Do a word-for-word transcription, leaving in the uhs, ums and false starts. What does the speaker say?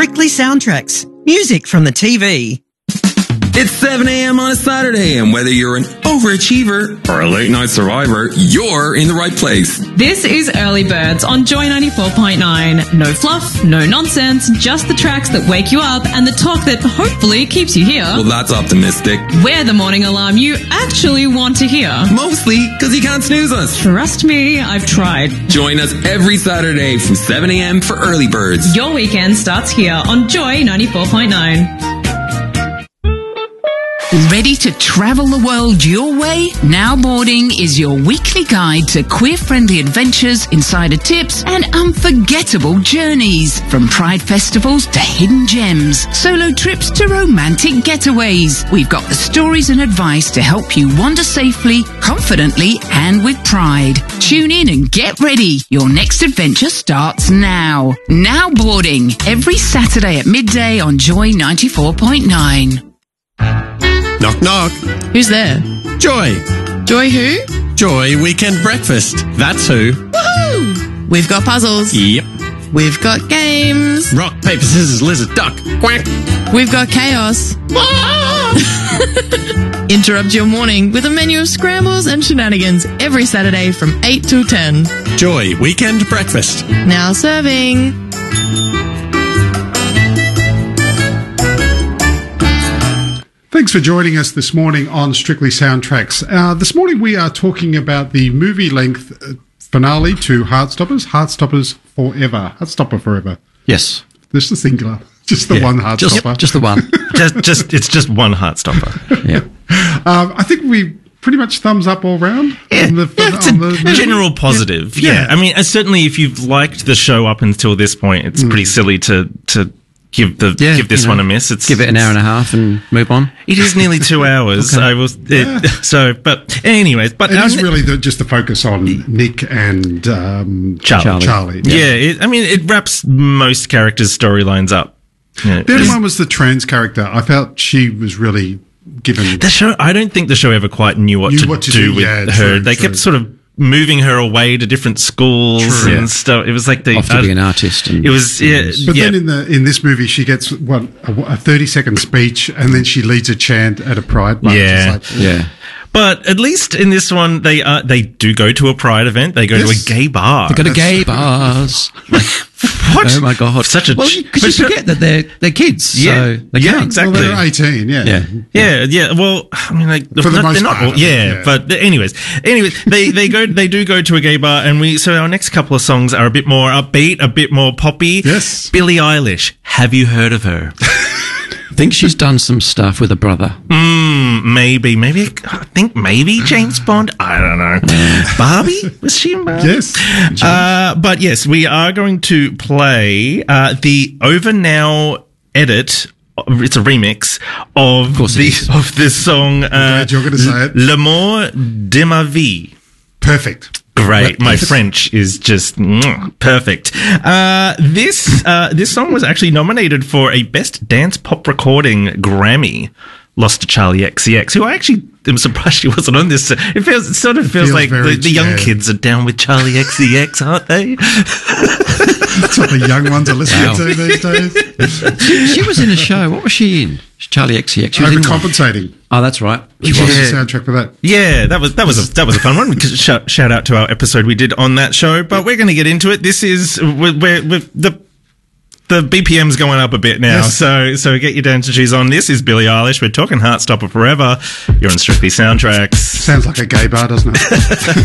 Strictly Soundtracks. Music from the T V. It's seven a.m. on a Saturday, and whether you're an overachiever or a late-night survivor, you're in the right place. This is Early Birds on Joy ninety-four point nine. No fluff, no nonsense, just the tracks that wake you up and the talk that hopefully keeps you here. Well, that's optimistic. We're the morning alarm you actually want to hear. Mostly because you can't snooze us. Trust me, I've tried. Join us every Saturday from seven a.m. for Early Birds. Your weekend starts here on Joy ninety-four point nine. Ready to travel the world your way? Now Boarding is your weekly guide to queer-friendly adventures, insider tips, and unforgettable journeys. From Pride festivals to hidden gems, solo trips to romantic getaways. We've got the stories and advice to help you wander safely, confidently, and with pride. Tune in and get ready. Your next adventure starts now. Now Boarding, every Saturday at midday on Joy ninety-four point nine. Knock, knock. Who's there? Joy. Joy who? Joy Weekend Breakfast. That's who. Woohoo! We've got puzzles. Yep. We've got games. Rock, paper, scissors, lizard, duck. Quack. We've got chaos. Interrupt your morning with a menu of scrambles and shenanigans every Saturday from eight till ten. Joy Weekend Breakfast. Now serving. Thanks for joining us this morning on Strictly Soundtracks. Uh, this morning we are talking about the movie-length uh, finale to Heartstoppers, Heartstoppers Forever. Heartstopper Forever. Yes. Just the singular. Just the yeah. one Heartstopper. Just, just the one. just, just It's just one Heartstopper. Yeah. Um, I think we pretty much thumbs up all round. Yeah, on the, yeah it's on a the general positive. Yeah. Yeah. yeah. I mean, uh, certainly if you've liked the show up until this point, it's mm. pretty silly to... to Give the yeah, give this you know, one a miss. It's give it an hour and a half and move on. It is nearly two hours. okay. I was yeah. it, so, but anyways, but it um, is really the, just the focus on Nick and um, Charlie. Charlie. Charlie. Yeah, yeah it, I mean, it wraps most characters' storylines up. Yeah, the other one was the trans character. I felt she was really given the show. I don't think the show ever quite knew what, knew to, what to do, do with yeah, her. True, they true. kept sort of moving her away to different schools True. and yeah. stuff. It was like the off to uh, be an artist. And it was, yeah. But yeah. then in the in this movie, she gets what a, a thirty second speech, and then she leads a chant at a pride march. Yeah, like, yeah. But at least in this one, they uh, they do go to a pride event. They go yes. to a gay bar. They go to gay bars. What? Oh my god! Such a well, because you forget that they're they're kids. Yeah, so they yeah, can't. exactly. Well, they're eighteen. Yeah, yeah, yeah, yeah. Well, I mean, like for the not, most they're not, part, yeah, yeah. But anyways, anyways, they they go they do go to a gay bar, and we so our next couple of songs are a bit more upbeat, a bit more poppy. Yes, Billie Eilish. Have you heard of her? I think she's done some stuff with a brother. Mm, maybe, maybe. I think maybe James Bond. I don't know. Barbie? Was she in Barbie? Yes. Uh, but yes, we are going to play uh, the Over Now edit. It's a remix of, of the of this song. Uh, you're going to say it. L'amour de ma vie. Perfect. Great. My French is just mm, perfect. Uh, this, uh, this song was actually nominated for a Best Dance Pop Recording Grammy. Lost to Charlie X C X, who I actually am surprised she wasn't on this. It feels, it sort of feels, feels like the, the young kids are down with Charlie X C X, aren't they? That's what the young ones are listening wow. to these days. She, she was in a show. What was she in? Charlie X C X. She was Overcompensating. Oh, that's right. She yeah. was the soundtrack for that. Yeah, that was that was a that was a fun one. Because shout, shout out to our episode we did on that show. But we're going to get into it. This is we're, we're, we're the. The B P M's going up a bit now, yes. so so get your dance shoes on. This is Billie Eilish. We're talking Heartstopper Forever. You're on Strictly Soundtracks. Sounds like a gay bar, doesn't it?